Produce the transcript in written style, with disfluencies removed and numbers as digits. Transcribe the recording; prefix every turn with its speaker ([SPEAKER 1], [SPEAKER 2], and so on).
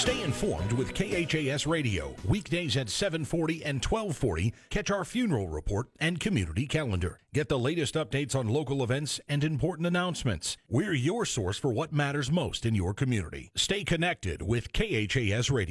[SPEAKER 1] Stay informed with KHAS Radio. Weekdays at 7:40 and 12:40. Catch our funeral report and community calendar. Get the latest updates on local events and important announcements. We're your source for what matters most in your community. Stay connected with KHAS Radio.